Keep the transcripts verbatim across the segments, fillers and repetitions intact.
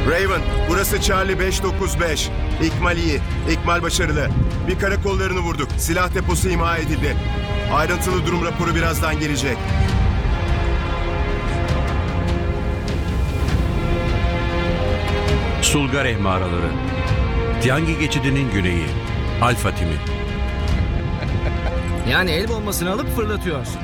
Raven, burası Charlie beş dokuz beş. İkmal iyi, ikmal başarılı. Bir karakollarını vurduk. Silah deposu imha edildi. Ayrıntılı durum raporu birazdan gelecek. Sulgareh mağaraları. Tiangi geçidinin güneyi. Alfa timi. Yani el bombasını alıp fırlatıyorsun.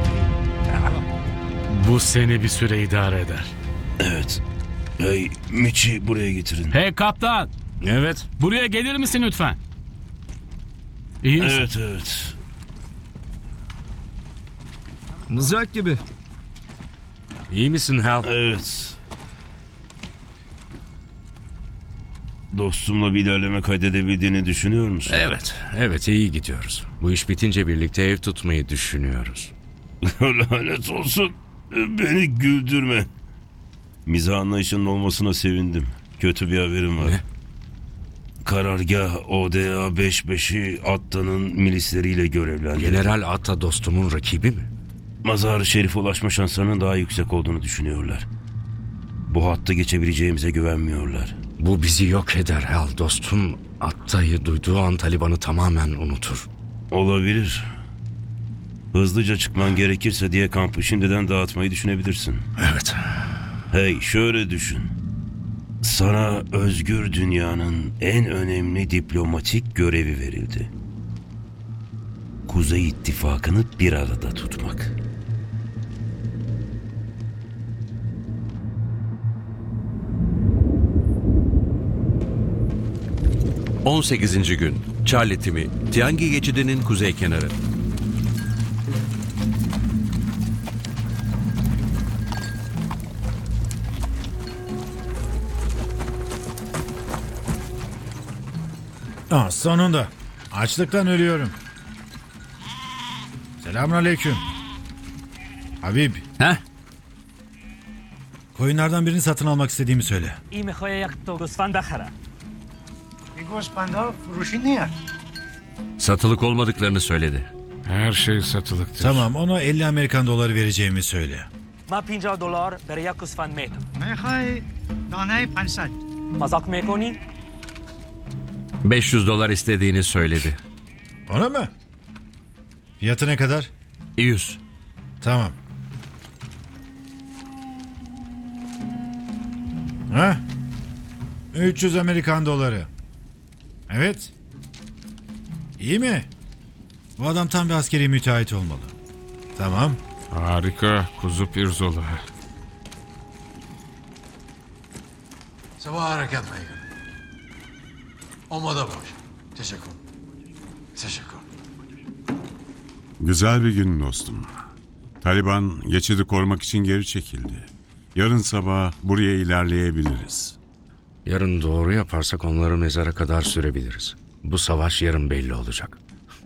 Bu seni bir süre idare eder. Evet. Hey, Miç'i buraya getirin. Hey kaptan. Evet. Buraya gelir misin lütfen? İyi misin? Evet, evet. Mızrak gibi. İyi misin Hal? Evet. Dostumla bir ilerleme kaydedebildiğini düşünüyor musun? Evet, evet iyi gidiyoruz. Bu iş bitince birlikte ev tutmayı düşünüyoruz. Lanet olsun. Beni güldürme. Mizah anlayışının olmasına sevindim. Kötü bir haberim var. Ne? Karargah O D A beş beşi Atta'nın milisleriyle görevlendirdi. General Atta dostumun rakibi mi? Mazar-ı Şerif'e ulaşma şanslarının daha yüksek olduğunu düşünüyorlar. Bu hatta geçebileceğimize güvenmiyorlar. Bu bizi yok eder Hal. Dostum Atta'yı duyduğu an Taliban'ı tamamen unutur. Olabilir. Hızlıca çıkman gerekirse diye kampı şimdiden dağıtmayı düşünebilirsin. Evet. Hey, şöyle düşün. Sana özgür dünyanın en önemli diplomatik görevi verildi. Kuzey İttifakı'nı bir arada tutmak. on sekizinci gün. Charlie timi. Tiangi geçidinin kuzey kenarı. Ah, sonunda. Açlıktan ölüyorum. Selamünaleyküm. Habib, Heh. koyunlardan birini satın almak istediğimi söyle. این میخوای یک تو گوسفند بخره. این گوسفندها فروشی نیست. Satılık olmadıklarını söyledi. Her şey satılıktır. Tamam, ona elli Amerikan doları vereceğimi söyle. من پنجاه دلار برای یک گوسفند میدم. میخوای دانه پنجصد. مذاق میکنی؟ beş yüz dolar istediğini söyledi. Ona mı? Fiyatı ne kadar? yüz. Tamam. Ha? üç yüz Amerikan doları. Evet. İyi mi? Bu adam tam bir askeri müteahhit olmalı. Tamam. Harika. Kuzu pirzola. Sabah hareket meydana. Olmadı boş. Teşekkür. Teşekkür. Güzel bir gün dostum. Taliban geçidi korumak için geri çekildi. Yarın sabah buraya ilerleyebiliriz. Yarın doğru yaparsak onları mezara kadar sürebiliriz. Bu savaş yarın belli olacak.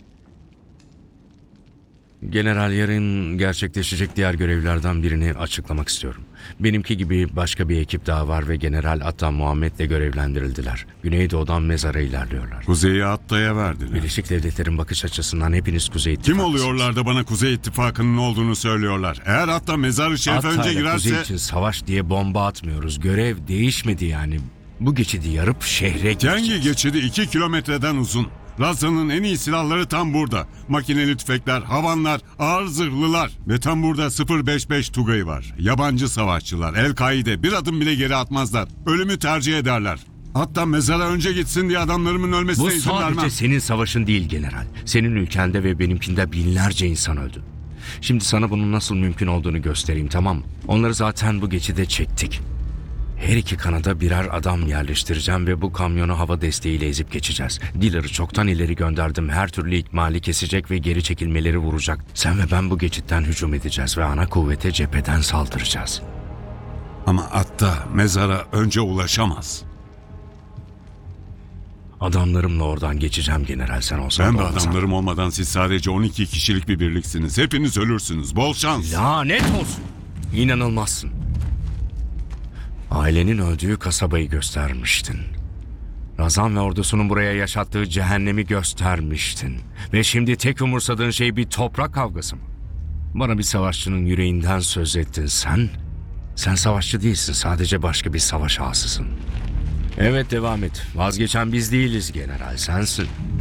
General, yarın gerçekleşecek diğer görevlerden birini açıklamak istiyorum. Benimki gibi başka bir ekip daha var ve General Atta Muhammed'le görevlendirildiler. Güneydoğu'dan mezara ilerliyorlar. Kuzeyi Atta'ya verdiler. Birleşik Devletler'in bakış açısından hepiniz Kuzey Kim İttifakısınız. oluyorlar da bana Kuzey İttifakı'nın olduğunu söylüyorlar? Eğer Atta mezarı şerife önce Atta'yla Kuzey girerse... için savaş diye bomba atmıyoruz. Görev değişmedi yani. Bu geçidi yarıp şehre Tiangi gireceğiz. geçidi iki kilometreden uzun. Raza'nın en iyi silahları tam burada. Makineli tüfekler, havanlar, ağır zırhlılar. Ve tam burada sıfır beş beş Tugay var. Yabancı savaşçılar, El-Kaide bir adım bile geri atmazlar. Ölümü tercih ederler. Hatta mezara önce gitsin diye adamlarımın ölmesine Bu izin sadece vermem. senin savaşın değil general. Senin ülkende ve benimkinde binlerce insan öldü. Şimdi sana bunun nasıl mümkün olduğunu göstereyim, tamam mı? Onları zaten bu geçide çektik. Her iki kanada birer adam yerleştireceğim ve bu kamyonu hava desteğiyle ezip geçeceğiz. Dealer'ı çoktan ileri gönderdim. Her türlü ikmali kesecek ve geri çekilmeleri vuracak. Sen ve ben bu geçitten hücum edeceğiz ve ana kuvvete cepheden saldıracağız. Ama Atta mezara önce ulaşamaz. Adamlarımla oradan geçeceğim general, sen olsan Ben da ve olmasan. adamlarım olmadan siz sadece on iki kişilik bir birliksiniz. Hepiniz ölürsünüz. Bol şans. Lanet olsun. İnanılmazsın. Ailenin öldüğü kasabayı göstermiştin. Razan ve ordusunun buraya yaşattığı cehennemi göstermiştin. Ve şimdi tek umursadığın şey bir toprak kavgası mı? Bana bir savaşçının yüreğinden söz ettin sen. Sen savaşçı değilsin, sadece başka bir savaş ağasısın. Evet, devam et. Vazgeçen biz değiliz general, sensin.